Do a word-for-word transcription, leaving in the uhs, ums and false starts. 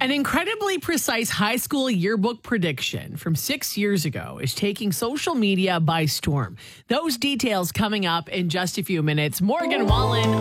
An incredibly precise high school yearbook prediction from six years ago is taking social media by storm. Those details coming up in just a few minutes. Morgan Wallen